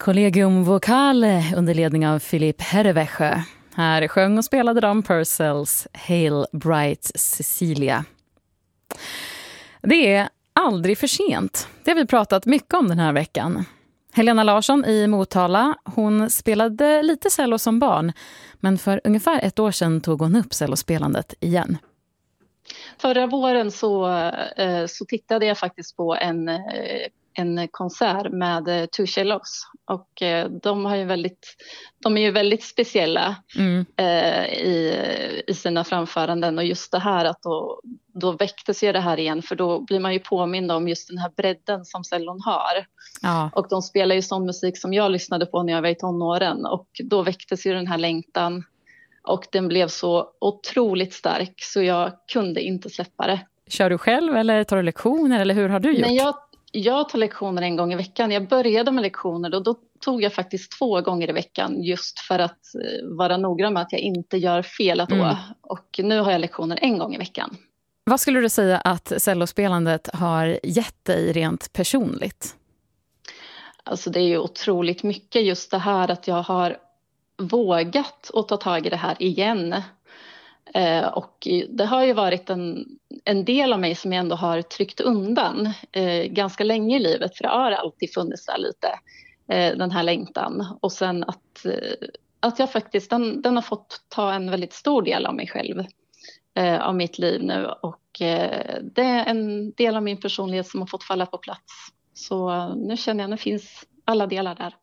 Collegium Vocale under ledning av Philipp Herrewäsche. Här sjöng och spelade de Purcells Hail Bright Cecilia. Det är aldrig för sent. Det har vi pratat mycket om den här veckan. Helena Larsson i Motala, hon spelade lite cello som barn. Men för ungefär 1 år sedan tog hon upp cellospelandet igen. Förra våren så tittade jag faktiskt på en konsert med Two Cellos, och de är ju väldigt speciella i sina framföranden, och just det här att då väcktes ju det här igen, för då blir man ju påmind om just den här bredden som cellon har. Ja. Och de spelar ju sån musik som jag lyssnade på när jag var i tonåren, och då väcktes ju den här längtan, och den blev så otroligt stark så jag kunde inte släppa det. Kör du själv eller tar du lektioner, eller hur har du gjort? Nej, jag tar lektioner 1 gång i veckan. Jag började med lektioner och då tog jag faktiskt 2 gånger i veckan, just för att vara noggrann med att jag inte gör fel då. Och nu har jag lektioner 1 gång i veckan. Vad skulle du säga att cellospelandet har gett dig rent personligt? Alltså det är ju otroligt mycket, just det här att jag har vågat att ta tag i det här igen. Och det har ju varit en del av mig som jag ändå har tryckt undan ganska länge i livet, för det har alltid funnits där lite, den här längtan. Och sen att jag faktiskt, den har fått ta en väldigt stor del av mig själv, av mitt liv nu, och det är en del av min personlighet som har fått falla på plats. Så nu känner jag att det finns alla delar där.